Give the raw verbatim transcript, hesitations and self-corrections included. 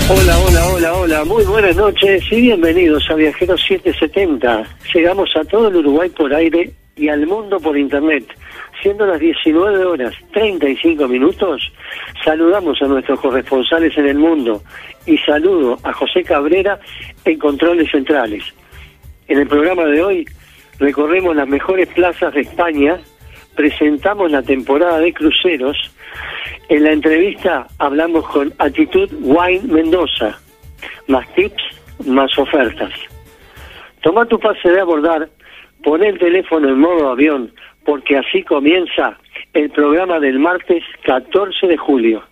Hola, hola, hola, hola, muy buenas noches y bienvenidos a Viajeros setecientos setenta. Llegamos a todo el Uruguay por aire y al mundo por internet. Siendo las diecinueve horas treinta y cinco minutos, saludamos a nuestros corresponsales en el mundo y saludo a José Cabrera en Controles Centrales. En el programa de hoy recorremos las mejores plazas de España, presentamos la temporada de cruceros. En la entrevista hablamos con Actitud Wine Mendoza. Más tips, más ofertas. Toma tu pase de abordar, pon el teléfono en modo avión, porque así comienza el programa del martes catorce de julio.